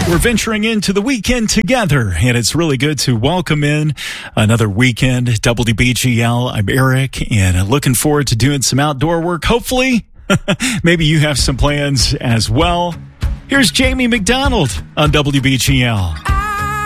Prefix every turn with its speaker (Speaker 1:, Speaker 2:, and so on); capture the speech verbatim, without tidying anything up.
Speaker 1: We're venturing into the weekend together, and it's really good to welcome in another weekend. W B G L, I'm Eric, and looking forward to doing some outdoor work. Hopefully, maybe you have some plans as well. Here's Jamie McDonald on W B G L.